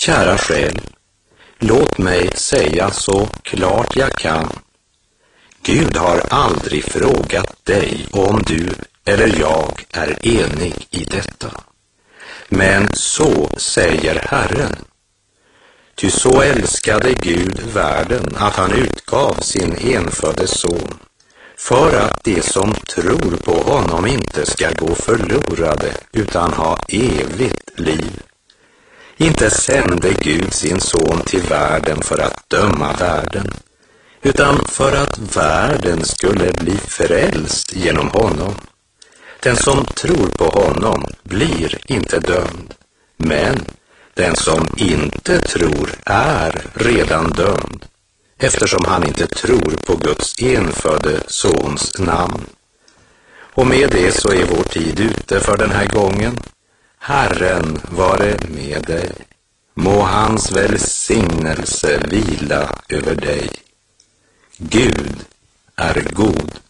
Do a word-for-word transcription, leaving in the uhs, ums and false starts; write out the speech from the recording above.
Kära själ, låt mig säga så klart jag kan. Gud har aldrig frågat dig om du eller jag är enig i detta. Men så säger Herren. Ty så älskade Gud världen att han utgav sin enfödde son, för att de som tror på honom inte ska gå förlorade utan ha evigt liv. Inte sände Gud sin son till världen för att döma världen, utan för att världen skulle bli frälst genom honom. Den som tror på honom blir inte dömd, men den som inte tror är redan dömd, eftersom han inte tror på Guds enfödde sons namn. Och med det så är vår tid ute för den här gången. Herren vare med dig. Må hans välsignelse vila över dig. Gud är god.